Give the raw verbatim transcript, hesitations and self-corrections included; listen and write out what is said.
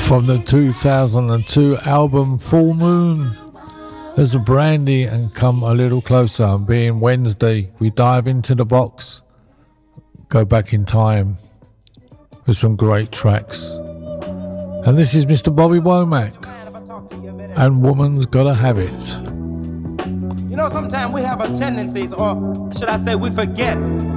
From the two thousand two album Full Moon, there's a Brandy and Come a Little Closer. And being Wednesday, we dive into the box, go back in time with some great tracks. And this is Mister Bobby Womack and Woman's Gotta Have It. You know, sometimes we have a tendency, or should I say we forget